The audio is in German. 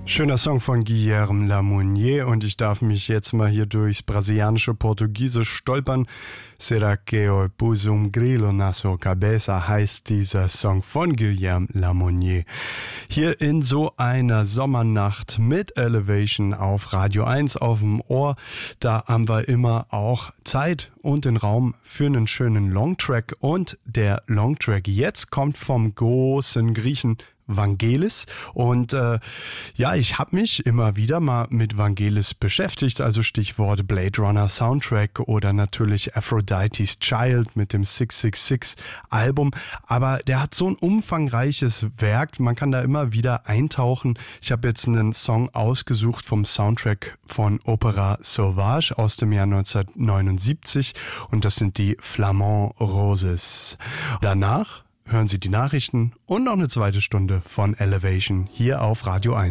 Schöner Song von Guilherme Lamounier und ich darf mich jetzt mal hier durchs brasilianische Portugiesisch stolpern. Será que eu pus grilo na sua cabeça heißt dieser Song von Guilherme Lamounier. Hier in so einer Sommernacht mit Elevation auf Radio 1 auf dem Ohr, da haben wir immer auch Zeit und den Raum für einen schönen Longtrack und der Longtrack jetzt kommt vom großen Griechen Vangelis und ich habe mich immer wieder mal mit Vangelis beschäftigt, also Stichwort Blade Runner Soundtrack oder natürlich Aphrodite's Child mit dem 666 Album, aber der hat so ein umfangreiches Werk, man kann da immer wieder eintauchen. Ich habe jetzt einen Song ausgesucht vom Soundtrack von Opera Sauvage aus dem Jahr 1979 und das sind die Flamand Roses. Danach hören Sie die Nachrichten und noch eine zweite Stunde von Elevation hier auf Radio 1.